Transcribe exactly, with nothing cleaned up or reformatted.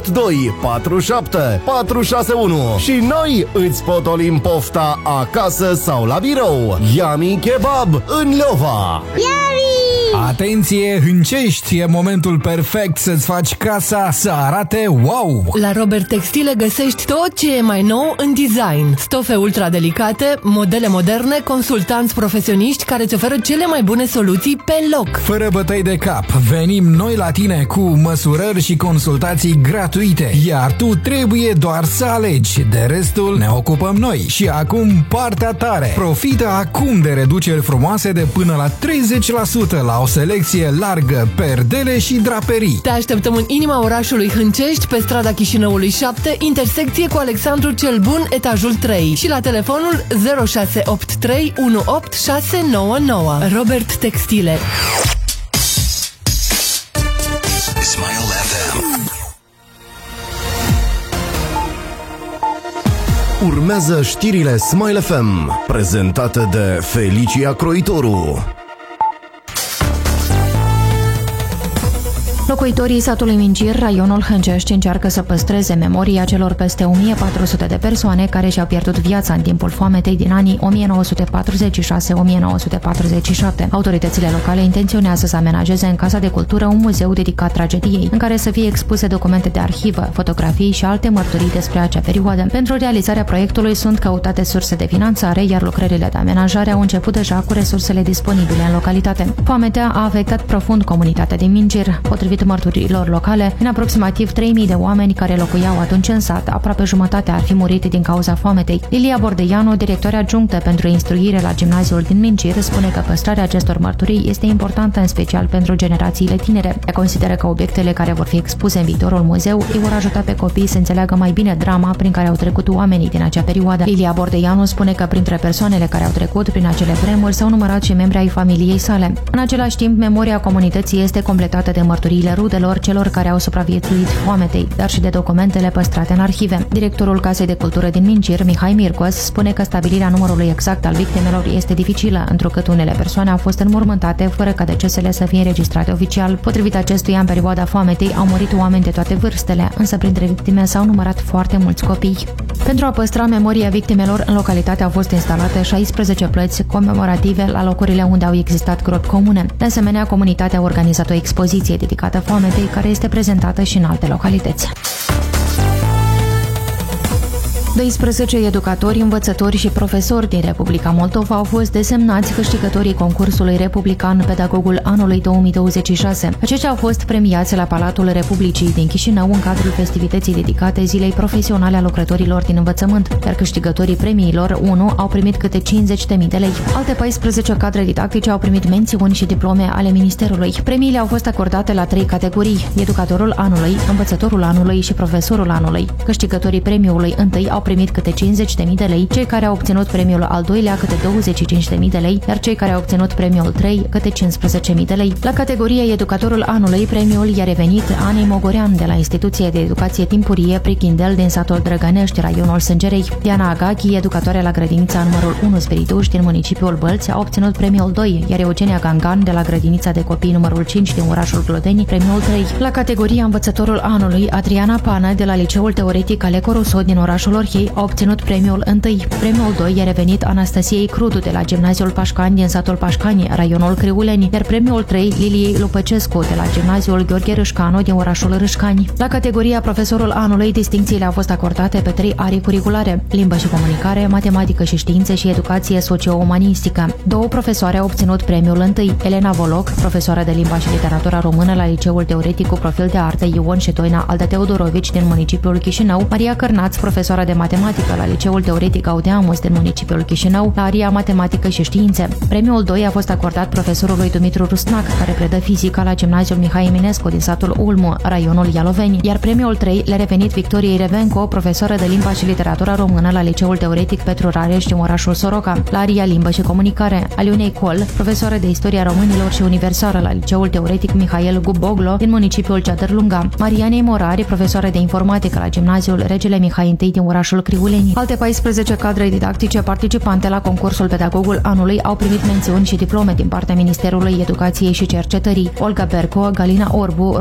opt doi patru șapte patru șase unu și noi îți potolim pofta acasă sau la birou. Yummy Kebab în Leova. Yummy! Atenție, Hâncești, e momentul perfect să-ți faci casa să arate wow! La Robert Textile găsești tot ce e mai nou în design. Stofe ultra delicate, modele moderne, consultanți profesioniști care îți oferă cele mai bune soluții pe loc. Fără bătăi de cap, venim noi la tine cu măsurări și consultații gratuite, iar tu trebuie doar să alegi. De restul ne ocupăm noi. Și acum partea tare. Profită acum de reduceri frumoase de până la treizeci la sută la o selecție largă, perdele și draperii. Te așteptăm în inima orașului Hâncești, pe strada Chișinăului șapte, intersecție cu Alexandru cel Bun, etajul trei, și la telefonul zero șase opt trei unu opt șase nouă nouă. Robert Textile. Smile F M. Urmează știrile Smile F M, prezentate de Felicia Croitoru. Locuitorii satului Mincir, raionul Hâncești, încearcă să păstreze memoria celor peste o mie patru sute de persoane care și-au pierdut viața în timpul foametei din anii o mie nouă sute patruzeci și șase - o mie nouă sute patruzeci și șapte. Autoritățile locale intenționează să amenajeze în Casa de Cultură un muzeu dedicat tragediei, în care să fie expuse documente de arhivă, fotografii și alte mărturii despre acea perioadă. Pentru realizarea proiectului sunt căutate surse de finanțare, iar lucrările de amenajare au început deja cu resursele disponibile în localitate. Foametea a afectat profund comunitatea din Mincir. Potrivit mărturilor locale, în aproximativ trei mii de oameni care locuiau atunci în sat, aproape jumătate ar fi murit din cauza foametei. Lilia Bordeianu, directoare adjunctă pentru instruire la gimnaziul din Mincir, spune că păstrarea acestor mărturii este importantă în special pentru generațiile tinere. Ea consideră că obiectele care vor fi expuse în viitorul muzeu îi vor ajuta pe copii să înțeleagă mai bine drama prin care au trecut oamenii din acea perioadă. Lilia Bordeianu spune că printre persoanele care au trecut prin acele vremuri s-au numărat și membri ai familiei sale. În același timp, memoria comunității este completată de mărturii rudelor celor care au supraviețuit foametei, dar și de documentele păstrate în arhive. Directorul Casei de Cultură din Mincir, Mihai Mircos, spune că stabilirea numărului exact al victimelor este dificilă, întrucât unele persoane au fost înmormântate fără ca decesele să fie înregistrate oficial. Potrivit acestuia, în perioada foametei au murit oameni de toate vârstele, însă printre victime s-au numărat foarte mulți copii. Pentru a păstra memoria victimelor, în localitate au fost instalate șaisprezece plăți comemorative la locurile unde au existat gropi comune. De asemenea, comunitatea a organizat o expoziție dedicată foametei, care este prezentată și în alte localități. doisprezece educatori, învățători și profesori din Republica Moldova au fost desemnați câștigătorii concursului republican Pedagogul anului două mii douăzeci și șase. Aceștia au fost premiați la Palatul Republicii din Chișinău în cadrul festivității dedicate Zilei Profesionale a Lucrătorilor din Învățământ, iar câștigătorii premiilor unu au primit câte cincizeci de mii de lei. Alte paisprezece cadre didactice au primit mențiuni și diplome ale Ministerului. Premiile au fost acordate la trei categorii: Educatorul anului, Învățătorul anului și Profesorul anului. Câștigătorii premiului întâi au primit câte cincizeci de mii de lei, cei care au obținut premiul al doilea câte douăzeci și cinci de mii de lei, iar cei care au obținut premiul trei câte cincisprezece mii de lei. La categoria Educatorul anului, premiul i-a revenit Anei Mogorean de la Instituția de Educație Timpurie Prichindel din satul Drăgănești, raionul Sângerei. Diana Agachi, educatoare la grădinița numărul unu Spirituș din municipiul Bălți, a obținut premiul doi, iar Eugenia Gangan de la grădinița de copii numărul cinci din orașul Glodeni, premiul trei. La categoria Învățătorul anului, Adriana Pană de la Liceul Teoretic Aleco Rousseau din orașul Orhei a obținut premiul unu. Premiul doi i-a revenit Anastasiei Crudu de la Gimnaziul Pașcani din satul Pașcani, raionul Criuleni, iar premiul trei Liliei Lupăcescu de la Gimnaziul Gheorghe Râșcanu din orașul Râșcani. La categoria Profesorul anului, distincțiile au fost acordate pe trei arii curriculare: limbă și comunicare, matematică și științe și educație socio-umanistică. Două profesoare au obținut premiul unu: Elena Voloc, profesoară de limba și literatura română la Liceul Teoretic cu profil de artă Ion Șetoina Alda Teodorovici din municipiul Chișinău, Maria Cărnaț, profesoară de matematică la Liceul Teoretic Audeamus din municipiul Chișinău, la aria Matematică și Științe. Premiul doi a fost acordat profesorului Dumitru Rusnac, care predă fizica la Gimnaziul Mihai Eminescu din satul Ulmu, raionul Ialoveni, iar premiul trei le-a revenit Victoriei Revenco, profesoră de limba și literatura română la Liceul Teoretic Petru Rareș din orașul Soroca, la aria Limbă și Comunicare, Aliunei Col, profesoră de istoria românilor și universală la Liceul Teoretic Mihail Guboglo din municipiul Ceadărlunga, Marianei Morari, profesoară de informatică la Gimnaziul Regele Mihai I din orașul Criuleni. Alte paisprezece cadre didactice participante la concursul Pedagogul anului au primit mențiuni și diplome din partea Ministerului Educației și Cercetării: Olga Berco, Galina Orbu,